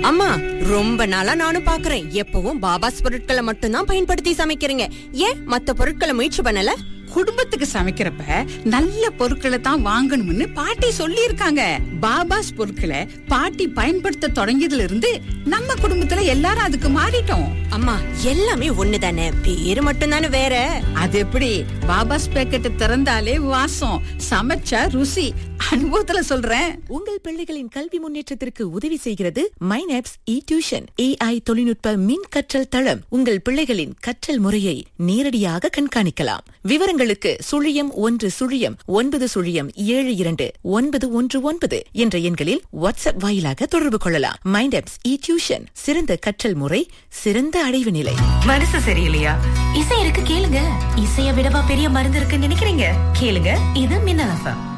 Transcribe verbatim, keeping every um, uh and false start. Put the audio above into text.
அம்மா, ரொம்ப நாளா நானும் பாக்குறேன், எப்பவும் பாபாஸ் பொருட்களை மட்டும்தான் பயன்படுத்தி சமைக்கிறீங்க. ஏன் மத்த பொருட்களை முயற்சி பண்ணல? குடும்பத்துக்கு சமைக்கிறப்ப நல்ல பொருட்களை தான் வாங்கணும்னு பாட்டி சொல்லி இருக்காங்க. பாபாஸ் பொருட்களை பாட்டி பயன்படுத்த தொடங்கியதுல இருந்து நம்ம குடும்பத்துல எல்லாரும் அதுக்கு மாறிட்டோம். அம்மா, எல்லாமே ஒண்ணுதானே, பேரு மட்டும் தானே வேற. அது எப்படி? பாபாஸ் பேக்கெட் திறந்தாலே வாசம், சமைச்சா ருசி. அனுபவத்துல சொல்றேன். உங்கள் பிள்ளைகளின் கல்வி முன்னேற்றத்திற்கு உதவி செய்கிறது மைனாப்ஸ் இ டியூஷன். ஏஐ தொழில்நுட்ப மின் கற்றல் தளம். உங்கள் பிள்ளைகளின் கற்றல் முறையை நேரடியாக கண்காணிக்கலாம். விவரங்களுக்கு சுழியம் ஒன்று சுழியம் ஒன்பது சுழியம் ஏழு இரண்டு ஒன்பது ஒன்று ஒன்பது என்ற எண்களில் வாட்ஸ்அப் வாயிலாக தொடர்பு கொள்ளலாம். மைனாப்ஸ் இ டியூஷன், சிறந்த கற்றல் முறை, சிறந்த அடைவு நிலை. மனசு சரியில்லையா? இசை இருக்கு, கேளுங்க. இசைய விடவா பெரிய மருந்து இருக்குன்னு நினைக்கிறீங்க? கேளுங்க, இது மின்னல் எஃப்எம்.